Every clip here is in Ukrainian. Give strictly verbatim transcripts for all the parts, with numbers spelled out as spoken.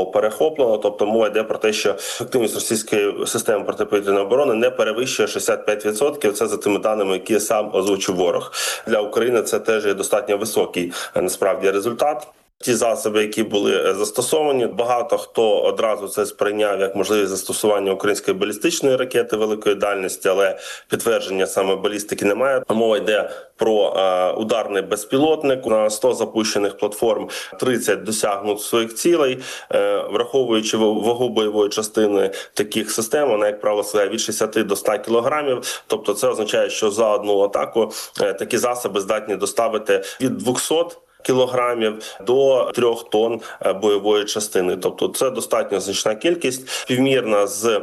перехоплено. Тобто мова йде про те, що ефективність російської системи протиповітряної оборони не перевищує шістдесят п'ять відсотків. Це за тими даними, які сам озвучив ворог. Для України це теж є достатньо високий насправді результат. Ті засоби, які були застосовані, багато хто одразу це сприйняв як можливість застосування української балістичної ракети великої дальності, але підтвердження саме балістики немає. Мова йде про е, ударний безпілотник. На сто запущених платформ тридцять досягнуть своїх цілей, е, враховуючи вагу бойової частини таких систем, вона, як правило, складає від шістдесят до ста кілограмів. Тобто це означає, що за одну атаку е, такі засоби здатні доставити від двохсот кілограмів до трьох тонн бойової частини. Тобто це достатньо значна кількість, співмірна з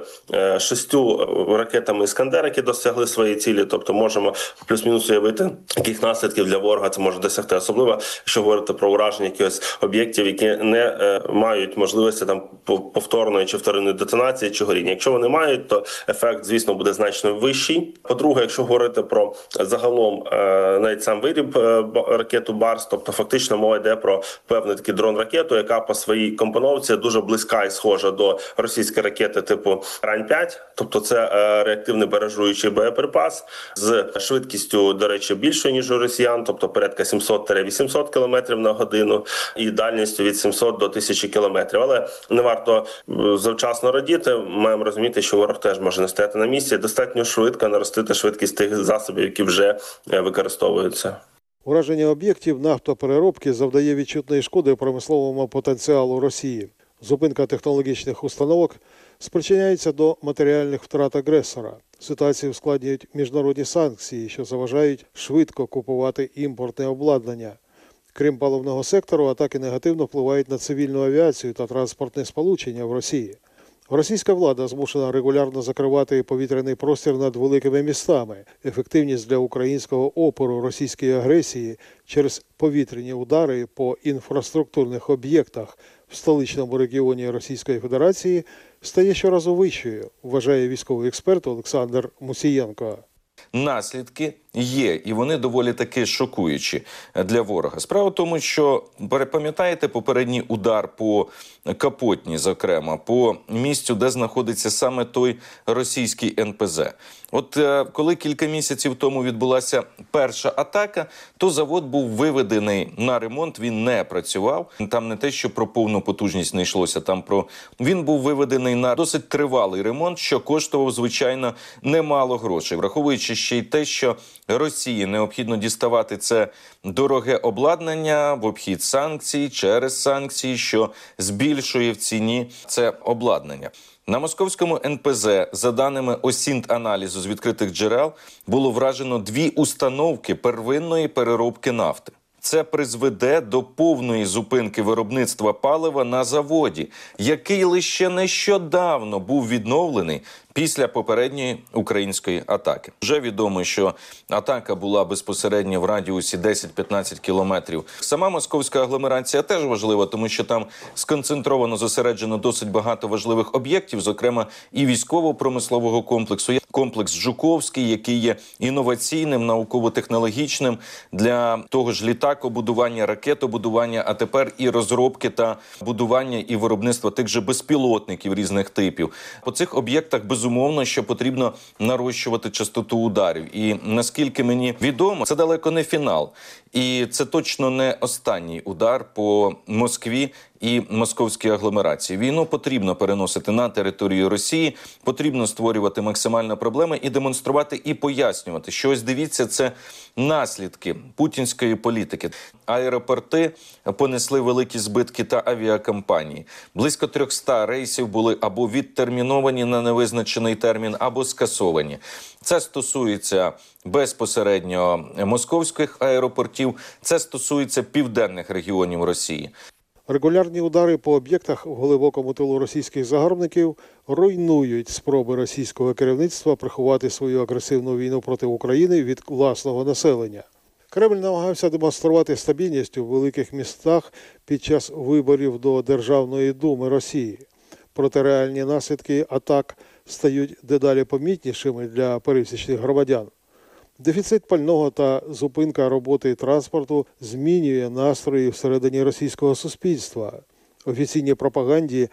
шістю ракетами «Іскандер», які досягли своєї цілі. Тобто можемо плюс-мінус уявити, яких наслідків для ворога це може досягти. Особливо, якщо говорити про ураження якихось об'єктів, які не мають можливості там повторної чи вторинної детонації чи горіння. Якщо вони мають, то ефект, звісно, буде значно вищий. По-друге, якщо говорити про загалом навіть сам виріб ракету «Барс», тобто фактично мова йде про певний такий дрон-ракету, яка по своїй компоновці дуже близька і схожа до російської ракети типу Рань п'ять. Тобто це реактивний баражуючий боєприпас з швидкістю, до речі, більшою, ніж у росіян, тобто порядка сімсот - вісімсот кілометрів на годину і дальністю від сімсот до тисячі кілометрів. Але не варто завчасно радіти. Маємо розуміти, що ворог теж може не стояти на місці, достатньо швидко наростити швидкість тих засобів, які вже використовуються. Ураження об'єктів нафтопереробки завдає відчутної шкоди промисловому потенціалу Росії. Зупинка технологічних установок спричиняється до матеріальних втрат агресора. Ситуацію ускладнюють міжнародні санкції, що заважають швидко купувати імпортне обладнання. Крім паливного сектору, атаки негативно впливають на цивільну авіацію та транспортне сполучення в Росії. Російська влада змушена регулярно закривати повітряний простір над великими містами. Ефективність для українського опору російської агресії через повітряні удари по інфраструктурних об'єктах в столичному регіоні Російської Федерації стає щоразу вищою, вважає військовий експерт Олександр Мусієнко. Наслідки є, і вони доволі таки шокуючі для ворога. Справа в тому, що, пам'ятаєте, попередній удар по Капотні, зокрема, по місцю, де знаходиться саме той російський ен пе зе. От коли кілька місяців тому відбулася перша атака, то завод був виведений на ремонт, він не працював. Там не те, що про повну потужність не йшлося, там про... Він був виведений на досить тривалий ремонт, що коштував, звичайно, немало грошей. Враховуючи ще й те, що Росії необхідно діставати це дороге обладнання в обхід санкцій, через санкції, що збільшує в ціні це обладнання. На московському ен пе зе, за даними Осінт-аналізу з відкритих джерел, було вражено дві установки первинної переробки нафти. Це призведе до повної зупинки виробництва палива на заводі, який лише нещодавно був відновлений після попередньої української атаки. Вже відомо, що атака була безпосередньо в радіусі десять-п'ятнадцять кілометрів. Сама московська агломерація теж важлива, тому що там сконцентровано, зосереджено досить багато важливих об'єктів, зокрема і військово-промислового комплексу. Є комплекс Жуковський, який є інноваційним, науково-технологічним для того ж літакобудування, ракетобудування, а тепер і розробки та будування і виробництва тих же безпілотників різних типів. По цих об'єктах безумовно Безумовно, що потрібно нарощувати частоту ударів. І наскільки мені відомо, це далеко не фінал. І це точно не останній удар по Москві і московській агломерації. Війну потрібно переносити на територію Росії, потрібно створювати максимальні проблеми і демонструвати, і пояснювати, що ось дивіться, це наслідки путінської політики. Аеропорти понесли великі збитки та авіакомпанії. Близько трьохсот рейсів були або відтерміновані на невизначений термін, або скасовані. Це стосується безпосередньо московських аеропортів, це стосується південних регіонів Росії. Регулярні удари по об'єктах в глибокому тилу російських загарбників руйнують спроби російського керівництва приховати свою агресивну війну проти України від власного населення. Кремль намагався демонструвати стабільність у великих містах під час виборів до Державної думи Росії. Проте реальні наслідки атак стають дедалі помітнішими для пересічних громадян. Дефіцит пального та зупинка роботи транспорту змінює настрої всередині російського суспільства. Офіційній пропаганді